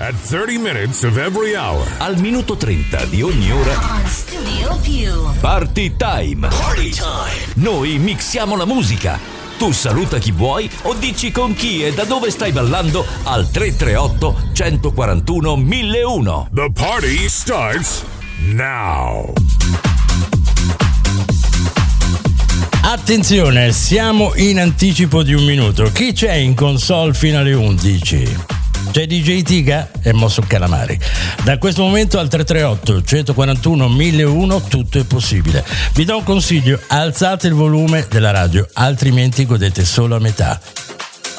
At 30 minutes of every hour. Al minuto 30 di ogni ora. On Studio Più. Party time. Party time. Noi mixiamo la musica. Tu saluta chi vuoi o dici con chi e da dove stai ballando al 338 141 1001. The party starts now. Attenzione, siamo in anticipo di un minuto. Chi c'è in console fino alle 11? C'è DJ Tiga e Mosso Calamari. Da questo momento al 338 141 1001 tutto è possibile. Vi do un consiglio: alzate il volume della radio, altrimenti godete solo a metà.